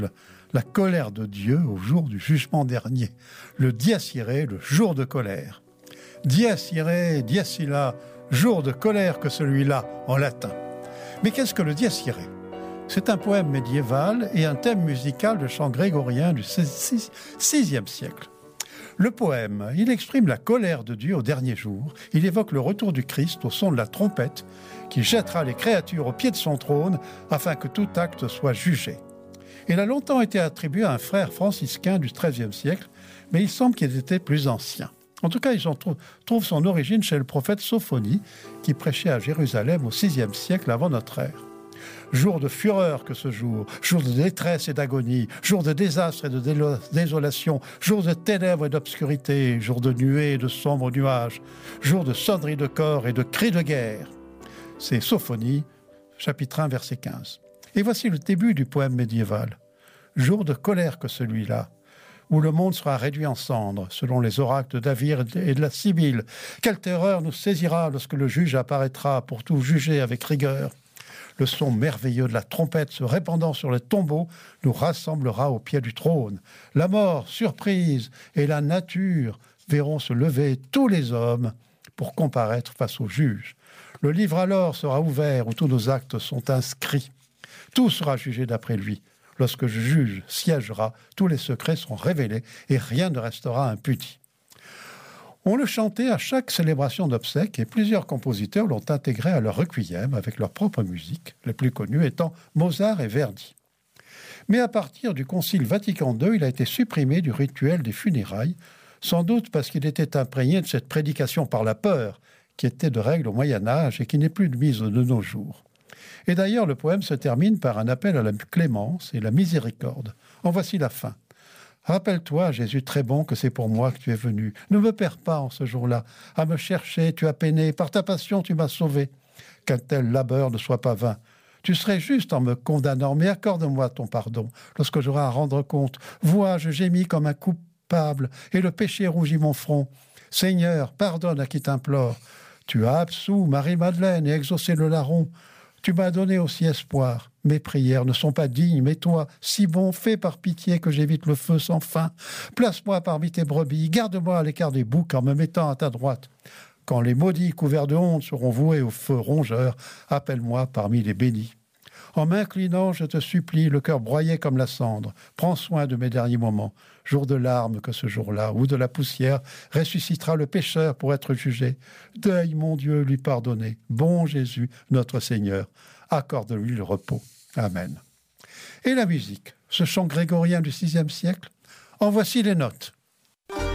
La colère de Dieu au jour du jugement dernier. Le dies irae, le jour de colère. Dies irae, dies illa, jour de colère que celui-là en latin. Mais qu'est-ce que le dies irae ? C'est un poème médiéval et un thème musical de chant grégorien du VIe siècle. Le poème, il exprime la colère de Dieu au dernier jour. Il évoque le retour du Christ au son de la trompette qui jettera les créatures au pied de son trône afin que tout acte soit jugé. Il a longtemps été attribué à un frère franciscain du XIIIe siècle, mais il semble qu'il était plus ancien. En tout cas, il trouve son origine chez le prophète Sophonie, qui prêchait à Jérusalem au VIe siècle avant notre ère. Jour de fureur que ce jour, jour de détresse et d'agonie, jour de désastre et de désolation, jour de ténèbres et d'obscurité, jour de nuées et de sombres nuages, jour de sonneries de corps et de cris de guerre. C'est Sophonie, chapitre 1, verset 15. Et voici le début du poème médiéval. Jour de colère que celui-là, où le monde sera réduit en cendres, selon les oracles de David et de la Sibylle. Quelle terreur nous saisira lorsque le juge apparaîtra pour tout juger avec rigueur. Le son merveilleux de la trompette se répandant sur les tombeaux nous rassemblera au pied du trône. La mort, surprise, et la nature verront se lever tous les hommes pour comparaître face au juge. Le livre alors sera ouvert où tous nos actes sont inscrits. Tout sera jugé d'après lui. Lorsque le juge siégera, tous les secrets seront révélés et rien ne restera impuni. On le chantait à chaque célébration d'obsèques et plusieurs compositeurs l'ont intégré à leur requiem avec leur propre musique, les plus connus étant Mozart et Verdi. Mais à partir du Concile Vatican II, il a été supprimé du rituel des funérailles, sans doute parce qu'il était imprégné de cette prédication par la peur, qui était de règle au Moyen-Âge et qui n'est plus de mise de nos jours. Et d'ailleurs, le poème se termine par un appel à la clémence et la miséricorde. En voici la fin. Rappelle-toi, Jésus très bon, que c'est pour moi que tu es venu. Ne me perds pas en ce jour-là. À me chercher, tu as peiné. Par ta passion, tu m'as sauvé. Qu'un tel labeur ne soit pas vain. Tu serais juste en me condamnant, mais accorde-moi ton pardon. Lorsque j'aurai à rendre compte, vois, je gémis comme un coupable, et le péché rougit mon front. Seigneur, pardonne à qui t'implore. Tu as absous Marie-Madeleine et exaucé le larron. Tu m'as donné aussi espoir. Mes prières ne sont pas dignes, mais toi, si bon, fais par pitié que j'évite le feu sans fin. Place-moi parmi tes brebis, garde-moi à l'écart des boucs en me mettant à ta droite. Quand les maudits couverts de honte seront voués au feu rongeur, appelle-moi parmi les bénis. En m'inclinant, je te supplie, le cœur broyé comme la cendre. Prends soin de mes derniers moments. Jour de larmes que ce jour-là, où de la poussière ressuscitera le pécheur pour être jugé. Deuil, mon Dieu, lui pardonner. Bon Jésus, notre Seigneur, accorde-lui le repos. Amen. Et la musique, ce chant grégorien du VIe siècle, en voici les notes.